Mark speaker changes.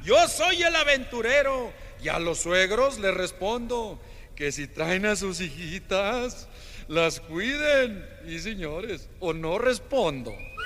Speaker 1: yo soy el aventurero. Y a los suegros les respondo que si traen a sus hijitas, las cuiden. Y señores, o no respondo.